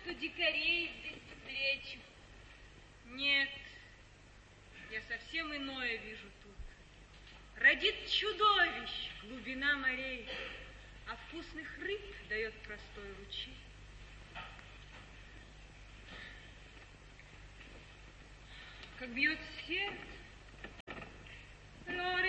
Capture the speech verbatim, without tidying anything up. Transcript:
что дикарей здесь встречу. Нет, я совсем иное вижу тут. Родит чудовищ глубина морей, а вкусных рыб дает простой ручей. Как бьет сердце,